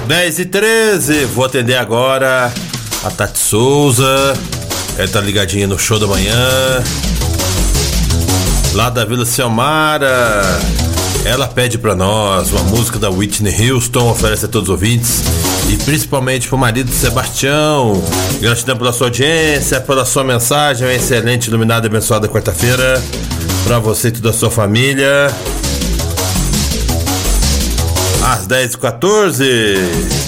10h13, vou atender agora a Tati Souza. Ela tá ligadinha no show da manhã, lá da Vila Ciamara. Ela pede pra nós uma música da Whitney Houston, oferece a todos os ouvintes e principalmente pro marido Sebastião. Gratidão pela sua audiência, pela sua mensagem. Uma excelente, iluminada e abençoada quarta-feira pra você e toda a sua família. Às 10h14.